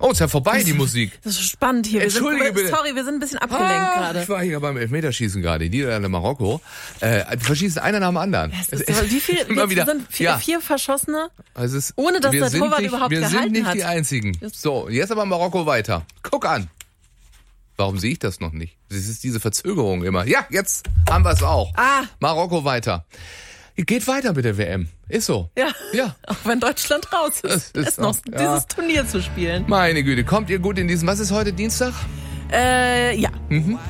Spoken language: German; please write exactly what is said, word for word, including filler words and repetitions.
Oh, ist ja vorbei, die Musik. Das ist spannend hier. Wir Entschuldige sind, bitte. Sorry, wir sind ein bisschen abgelenkt Ah, gerade. ich war hier beim Elfmeterschießen gerade, Niederlande, Marokko. Äh, die verschießen einer nach dem anderen. Es ist so, wie viel, Immer jetzt wieder. sind vier, Ja. vier Verschossene, Also es, ohne dass wir der sind Torwart nicht, überhaupt wir gehalten sind nicht hat. die Einzigen. So, jetzt aber Marokko weiter. Guck an. Warum sehe ich das noch nicht? Das ist diese Verzögerung immer. Ja, jetzt haben wir es auch. Ah. Marokko weiter. Geht weiter mit der W M. Ist so. Ja. Ja. Auch wenn Deutschland raus ist, Das ist ist noch so, ja. dieses Turnier zu spielen. Meine Güte, kommt ihr gut in diesen, was ist heute, Dienstag? Äh, ja. Mhm.